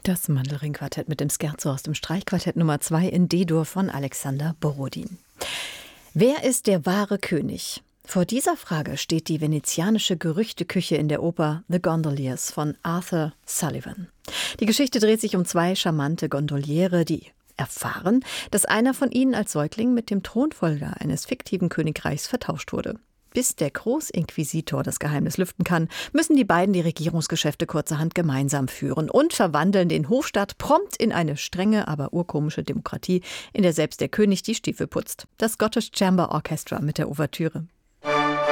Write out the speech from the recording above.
Das Mandelring-Quartett mit dem Scherzo aus dem Streichquartett Nummer 2 in D-Dur von Alexander Borodin. Wer ist der wahre König? Vor dieser Frage steht die venezianische Gerüchteküche in der Oper The Gondoliers von Arthur Sullivan. Die Geschichte dreht sich um 2 charmante Gondoliere, die erfahren, dass einer von ihnen als Säugling mit dem Thronfolger eines fiktiven Königreichs vertauscht wurde. Bis der Großinquisitor das Geheimnis lüften kann, müssen die beiden die Regierungsgeschäfte kurzerhand gemeinsam führen und verwandeln den Hofstaat prompt in eine strenge, aber urkomische Demokratie, in der selbst der König die Stiefel putzt. Das Scottish Chamber Orchestra mit der Ouvertüre.